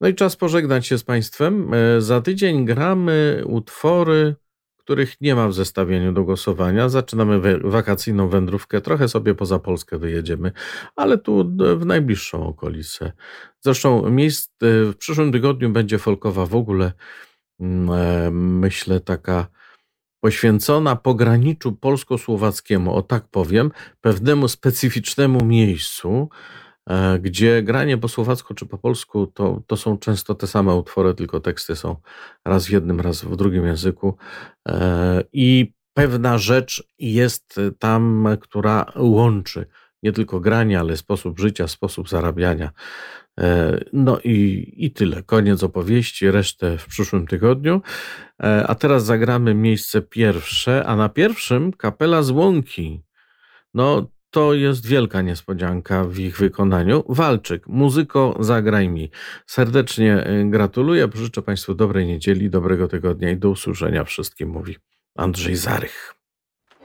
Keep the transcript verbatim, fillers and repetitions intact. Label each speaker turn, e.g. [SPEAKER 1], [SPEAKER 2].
[SPEAKER 1] No i czas pożegnać się z państwem. E, Za tydzień gramy utwory, których nie ma w zestawieniu do głosowania. Zaczynamy we- wakacyjną wędrówkę, trochę sobie poza Polskę wyjedziemy, ale tu d- w najbliższą okolicę. Zresztą miejsc e, w przyszłym tygodniu będzie folkowa w ogóle, mm, e, myślę, taka poświęcona pograniczu polsko-słowackiemu, o tak powiem, pewnemu specyficznemu miejscu, e, gdzie granie po słowacku czy po polsku to, to są często te same utwory, tylko teksty są raz w jednym, raz w drugim języku. E, I pewna rzecz jest tam, która łączy nie tylko granie, ale sposób życia, sposób zarabiania. E, No i, i tyle. Koniec opowieści, resztę w przyszłym tygodniu. E, A teraz zagramy miejsce pierwsze, a na pierwszym kapela z Łąki. No, to jest wielka niespodzianka w ich wykonaniu. Walczyk, muzyko, zagraj mi. Serdecznie y, gratuluję, życzę Państwu dobrej niedzieli, dobrego tygodnia i do usłyszenia wszystkim, mówi Andrzej Zarych.